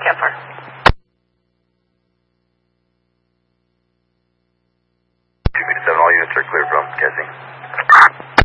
Kepler. 2 7, all units are clear from Cassie.